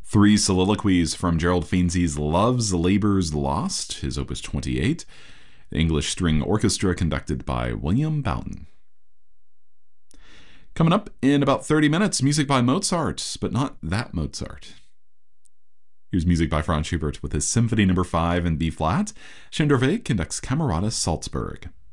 Three soliloquies from Gerald Fainsey's Love's Labour's Lost, his Opus 28. The English String Orchestra conducted by William Boughton. Coming up in about 30 minutes, music by Mozart, but not that Mozart. Here's music by Franz Schubert with his Symphony No. 5 in B-flat. Schoenberg conducts Camerata Salzburg.